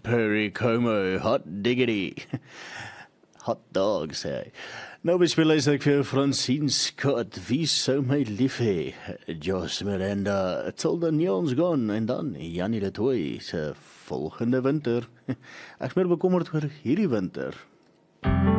Perry Como, hot diggity. Hot dog, sê hy. Nou bespeel ek vir Francine Scott, wie sou my lief hê? Joss Miranda, Till the Neon's Gone, en dan Jannie de Tooi se volgende winter. Ek is meer bekommerd oor hierdie winter.